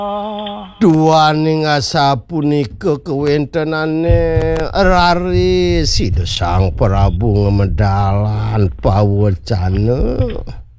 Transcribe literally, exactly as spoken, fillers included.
Duaning asa punika kewentenane rari sida Sang Prabu ngemedalan pawecana